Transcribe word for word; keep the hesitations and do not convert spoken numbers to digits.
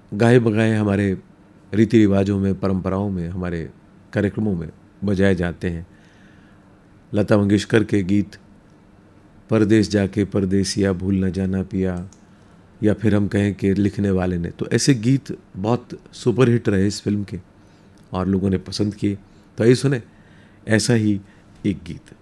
गाए बगाए हमारे रीति रिवाजों में, परंपराओं में, हमारे कार्यक्रमों में बजाए जाते हैं। लता मंगेशकर के गीत, परदेस जाके परदेसिया भूल न जाना पिया, या फिर हम कहें कि लिखने वाले ने, तो ऐसे गीत बहुत सुपरहिट रहे इस फिल्म के और लोगों ने पसंद किए। तो आइए सुने ऐसा ही एक गीत।